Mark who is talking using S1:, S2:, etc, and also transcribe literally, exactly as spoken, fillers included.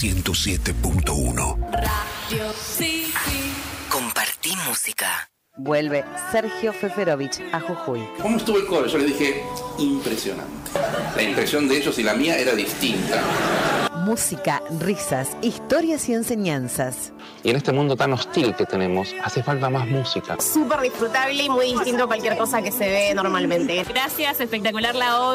S1: ciento siete punto uno.
S2: Radio City.
S3: Compartí música.
S4: Vuelve Sergio Feferovich a Jujuy.
S5: ¿Cómo estuvo el coro? Yo le dije, impresionante. La impresión de ellos y la mía era distinta.
S4: Música, risas, historias y enseñanzas.
S6: Y en este mundo tan hostil que tenemos, hace falta más música.
S7: Súper disfrutable y muy distinto a cualquier cosa que se ve normalmente.
S2: Gracias, espectacular la obra.